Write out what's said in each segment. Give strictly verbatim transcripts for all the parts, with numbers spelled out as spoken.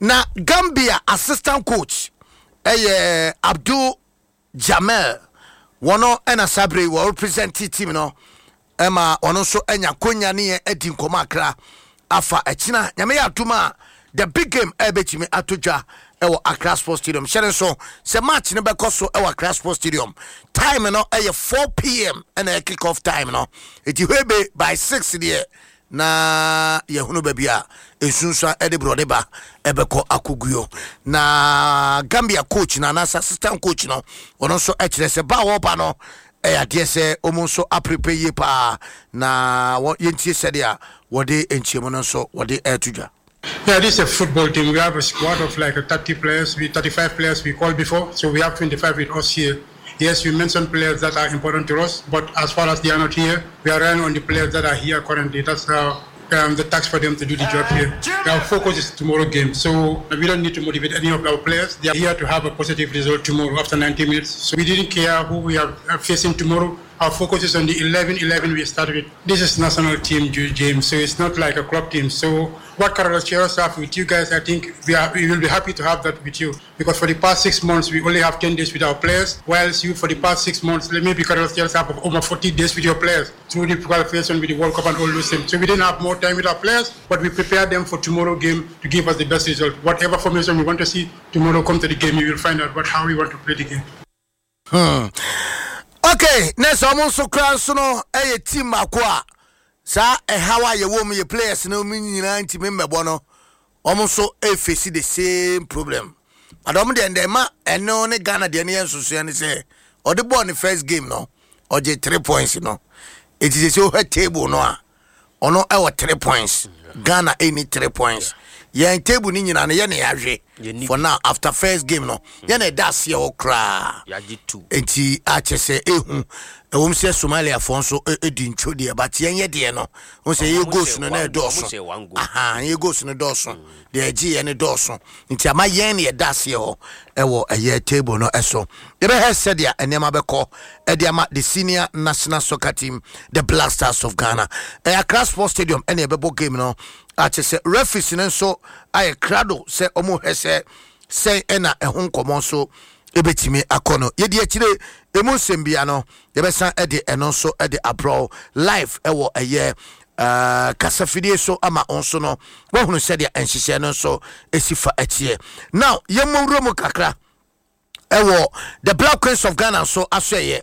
na Gambia assistant coach eh Abdul Jamel wono ena Sabre wo represent team no ema ono so enya konya ne edi nkoma akra afa echina nyame ya atuma the big game ebetimi atodwa ewo Accra Sports Stadium shere so se match ne be koso ewo Accra Sports Stadium time no eye four p m and a kick off time no eti hwebe by six there na yehunu babia esunsa ede brodeba ebeko akoguyo na Gambia coach na na assistant coach no ono so ekire se ba wo ba no e ade se omo so aprepare pa na yentie se dia wode enchiemo no so wode etudwa. Yeah, this is a football team. We have a squad of like thirty players, we thirty-five players we called before, so we have twenty-five with us here. Yes, we mentioned players that are important to us, but as far as they are not here, we are relying on the players that are here currently. That's how um, the task for them to do the job here. Our focus is tomorrow game, so we don't need to motivate any of our players. They are here to have a positive result tomorrow after ninety minutes. So we didn't care who we are facing tomorrow. Our focus is on the eleven eleven we started with. This is national team, James, so it's not like a club team. So what Carlos Cheros have with you guys, I think we are we will be happy to have that with you. Because for the past six months, we only have ten days with our players, whilst you, for the past six months, maybe Carlos Cheros have over forty days with your players through the qualification with the World Cup and all those things. So we didn't have more time with our players, but we prepared them for tomorrow game to give us the best result. Whatever formation we want to see, tomorrow come to the game, you will find out what how we want to play the game. Hmm. Okay, next almost so cross no a team makwa sa e how are you me players no me ninety member bono almost so e face the same problem. Adom de ndema eno ne Ghana de ne ensusu ne say or the ball the first game no or je three points no. It is so her table no a ono e three points. Ghana any three points. Yeah, table ni nyina na ye na yahwe for now after first game no ye na das ye okra ya gitu enti a chese ehu ewom se Somalia fonso edi ncho de but ye ye de no won se ye goals no na doso aha ye goals no doso de agi ye ne doso enti ama ye na ye das ye ho ewo eye table no eso ye be he said ya enema beko e de ama the senior national soccer team the Black Stars of Ghana e Accra Sports Stadium ene e bebo game no a chese referees nso aye crado se omo hese se ena ehun komo so ebetimi akono yedi akire emu sembia no yebesan ede eno so ede abro live ewo eye uh kasafidie so ama onso no wo hunu se de enhihye no so esifa atie now yemwuro mu kakra ewo the Black Queens of Ghana so asoye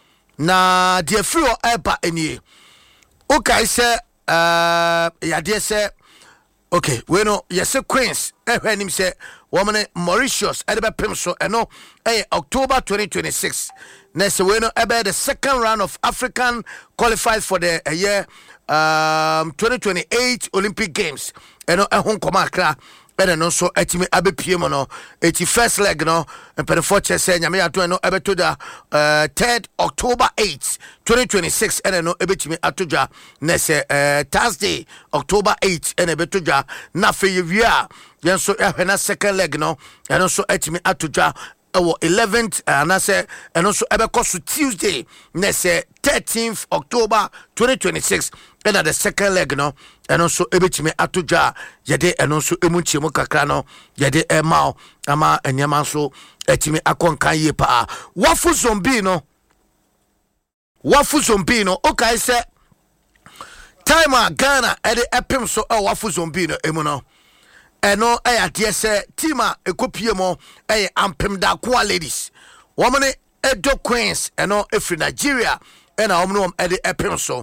na de free o eba enie okay se uh yade se okay, we know yes Queens eh him say woman Mauritius edebe pim so eno eh October twenty twenty-six. Next we know about the second round of African qualified for the uh, year um twenty twenty-eight Olympic Games. Eno ehun koma Accra and no so etimi abepie mo no eti first leg no mpere say nyame ato no ebeto da uh, third October eighth twenty twenty-six and no ebetimi atoja next uh, Thursday October eighth and ebeto ja na fe yewia yen so ehwe second leg no and so etimi atoja our eleventh and I say and also ebeko Tuesday next thirteenth October twenty twenty-six and at the second leg no and also ebetime atoja yede and also emunchiemu kakra no yede emao ama enyama so etime akonkan ye pa wafu zombie no wafu zombie no okay say time Ghana ede epim so e wafu zombie no emu no eno eh ade se team a ekopie mo eh ampem da kwa ladies woman Edo Queens eno efri Nigeria ena omno ede epem so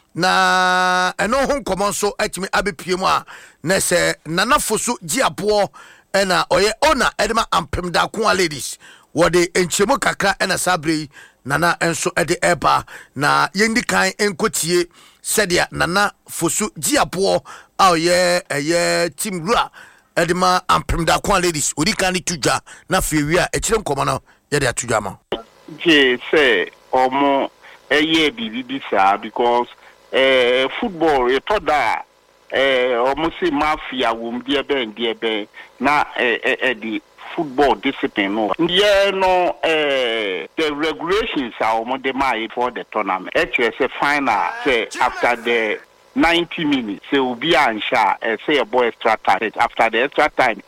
na eno hon komon so atimi abepie mo a na se nanafoso giapo ena oye ona edema ampem da kwa ladies wode enchemo kakra ena sabre nana enso ede eba na yendi kan enkotie sedia nana fosu giapo aye eye team rua edema ampem da kwa ladies odi kan tuja na fewia e kire nkomo na ye de atuja ma je say omo eye bibi sa because eh football e to da eh omo se mafia wom die ben die ben na eh eh di football discipline no yeah no eh the regulations are omo de mai for the tournament it is a final say after the ninety minutes, so will be answer, say a boy extra time. After the extra time,